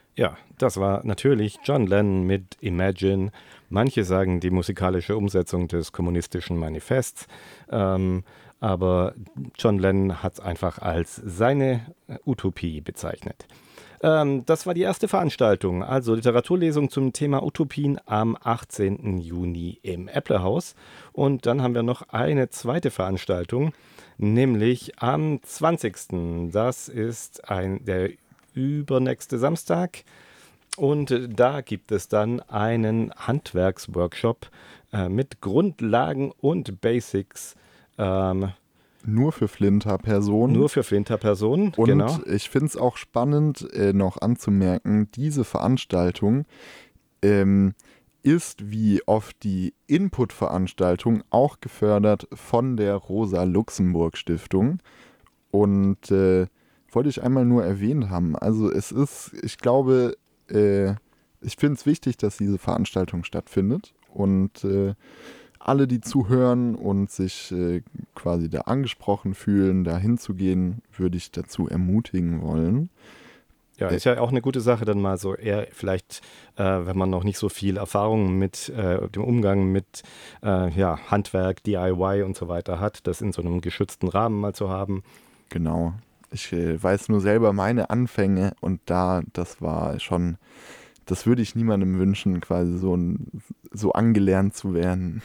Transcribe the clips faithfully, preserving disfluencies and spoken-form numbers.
Ja, das war natürlich John Lennon mit Imagine. Manche sagen die musikalische Umsetzung des kommunistischen Manifests, ähm, aber John Lennon hat es einfach als seine Utopie bezeichnet. Ähm, das war die erste Veranstaltung, also Literaturlesung zum Thema Utopien am achtzehnten Juni im Äpplehaus. Und dann haben wir noch eine zweite Veranstaltung, nämlich am zwanzigsten. Das ist ein, der übernächste Samstag. Und äh, da gibt es dann einen Handwerksworkshop äh, mit Grundlagen und Basics, ähm, Nur für Flinter-Personen. nur für Flinter-Personen, genau. Und ich finde es auch spannend, äh, noch anzumerken, diese Veranstaltung ähm, ist wie oft die Input-Veranstaltung auch gefördert von der Rosa-Luxemburg-Stiftung. Und äh, wollte ich einmal nur erwähnt haben. Also es ist, ich glaube, äh, ich finde es wichtig, dass diese Veranstaltung stattfindet. Und äh, alle, die zuhören und sich äh, quasi da angesprochen fühlen, da hinzugehen, würde ich dazu ermutigen wollen. Ja, ist ja auch eine gute Sache, dann mal so eher vielleicht, äh, wenn man noch nicht so viel Erfahrung mit äh, dem Umgang mit äh, ja, Handwerk, D I Y und so weiter hat, das in so einem geschützten Rahmen mal zu haben. Genau. Ich äh, weiß nur selber meine Anfänge und da, das war schon, das würde ich niemandem wünschen, quasi so, ein, so angelernt zu werden.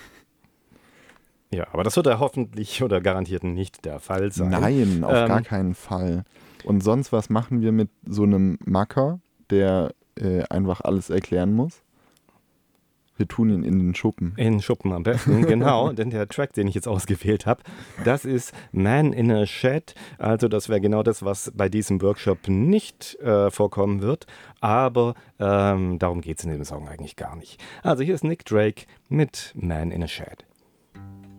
Ja, aber das wird ja hoffentlich oder garantiert nicht der Fall sein. Nein, auf Ähm, gar keinen Fall. Und sonst, was machen wir mit so einem Macker, der äh, einfach alles erklären muss? Wir tun ihn in den Schuppen. In Schuppen am besten, genau, denn der Track, den ich jetzt ausgewählt habe, das ist Man in a Shed. Also das wäre genau das, was bei diesem Workshop nicht äh, vorkommen wird, aber ähm, darum geht es in dem Song eigentlich gar nicht. Also hier ist Nick Drake mit Man in a Shed.